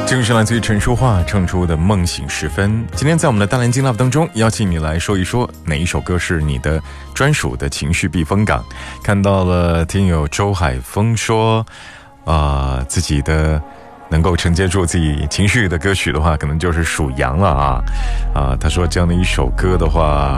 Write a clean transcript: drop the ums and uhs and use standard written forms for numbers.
这个是来自于陈淑桦唱出的《梦醒时分》。今天在我们的大蓝鲸 Love 当中，邀请你来说一说哪一首歌是你的专属的情绪避风港。看到了听友周海峰说自己的能够承接住自己情绪的歌曲的话，可能就是属羊了他说这样的一首歌的话